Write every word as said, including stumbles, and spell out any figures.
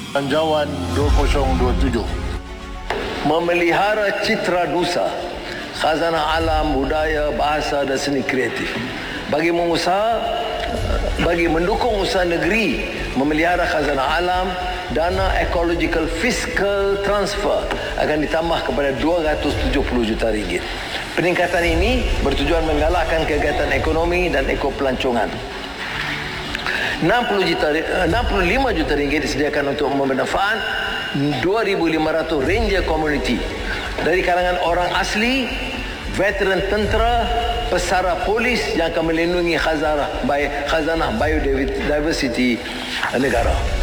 Belanjawan dua ribu dua puluh tujuh. Memelihara citra Nusa, khazanah alam, budaya, bahasa dan seni kreatif. Bagi mengusaha, bagi mendukung usaha negeri memelihara khazanah alam, dana ecological fiscal transfer akan ditambah kepada dua ratus tujuh puluh juta ringgit. Peningkatan ini bertujuan menggalakkan kegiatan ekonomi dan ekopelancongan. enam puluh juta, enam puluh lima juta ringgit disediakan untuk bermanfaat dua ribu lima ratus ranger community dari kalangan orang asli, veteran tentera, pesara polis yang akan melindungi khazanah, khazanah biodiversity negara.